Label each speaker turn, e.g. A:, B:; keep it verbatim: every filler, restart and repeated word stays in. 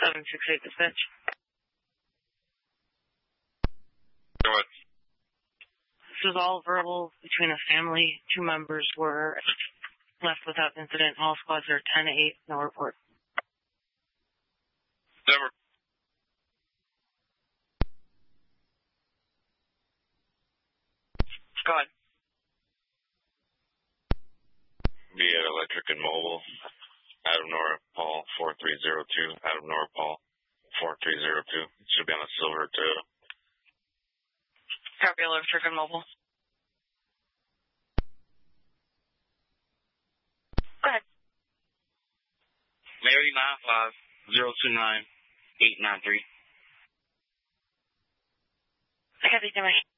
A: seven six eight dispatch.
B: Go ahead.
A: This was all verbal between a family. Two members were left without incident. All squads are ten eight. No report.
B: Never.
A: Go ahead.
B: Be at Electric and Mobile. Adam Nora Paul four three zero two. Adam Nora Paul four three zero two. Should be on a silver Toyota.
A: Copy Electric and Mobile. Go ahead.
C: Larry nine five zero two nine eight nine three.
A: I got the